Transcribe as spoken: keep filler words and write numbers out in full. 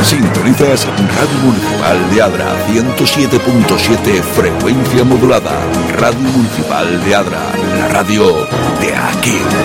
Sintonizas Radio Municipal de Adra, ciento siete punto siete, frecuencia modulada. Radio Municipal de Adra, la radio de aquí.